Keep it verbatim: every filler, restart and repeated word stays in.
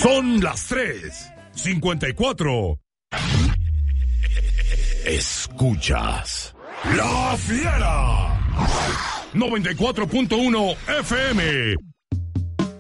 Son las tres cincuenta y cuatro. Escuchas La Fiera noventa y cuatro punto uno F M